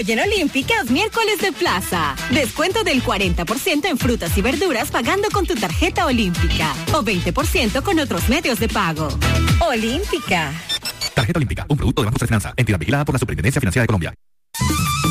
Hoy en Olímpica es miércoles de plaza. Descuento del 40% en frutas y verduras pagando con tu tarjeta Olímpica. O 20% con otros medios de pago. Olímpica. Tarjeta Olímpica, un producto de Banco de Finanza, entidad vigilada por la Superintendencia Financiera de Colombia.